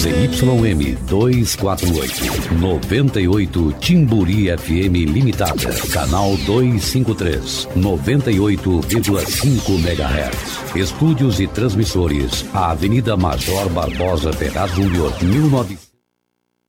ZYM 248, 98 Timburi FM Limitada, canal 253, 98,5 MHz. Estúdios e transmissores, a Avenida Major Barbosa Ferraz Júnior, 1900.